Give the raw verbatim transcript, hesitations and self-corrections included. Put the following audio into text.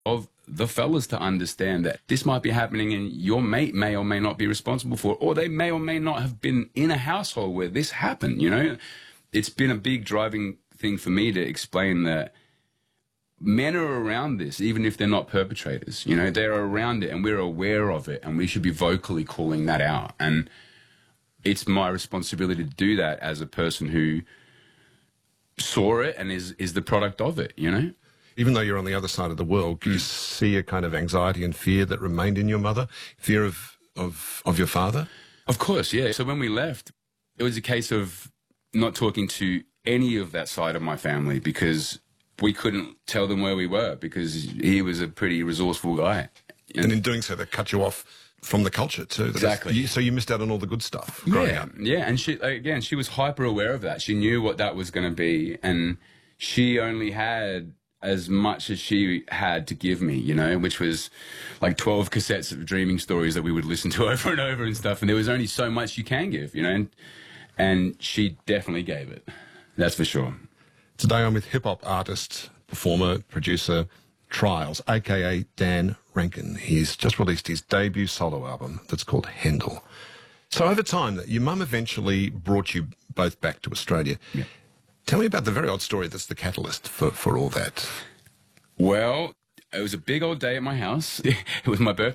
of the fellas to understand that this might be happening and your mate may or may not be responsible for it, or they may or may not have been in a household where this happened, you know? It's been a big driving thing for me to explain that men are around this, even if they're not perpetrators, you know? They're around it and we're aware of it and we should be vocally calling that out. And it's my responsibility to do that as a person who saw it and is, is the product of it, you know? Even though you're on the other side of the world, do you see a kind of anxiety and fear that remained in your mother? Fear of, of, of your father? Of course, yeah. So when we left, it was a case of not talking to any of that side of my family because we couldn't tell them where we were because he was a pretty resourceful guy. And, and in doing so, they cut you off from the culture too. Exactly. You, so you missed out on all the good stuff growing yeah, up. Yeah, and she, again, she was hyper aware of that. She knew what that was going to be, and she only had as much as she had to give me, you know, which was like twelve cassettes of dreaming stories that we would listen to over and over and stuff. And there was only so much you can give, you know, and, and she definitely gave it. That's for sure. Today I'm with hip-hop artist, performer, producer, Trials, a k a. Dan Rankin. He's just released his debut solo album that's called Hendel. So over time, your mum eventually brought you both back to Australia. Yeah. Tell me about the very odd story that's the catalyst for, for all that. Well, it was a big old day at my house. It was my birthday.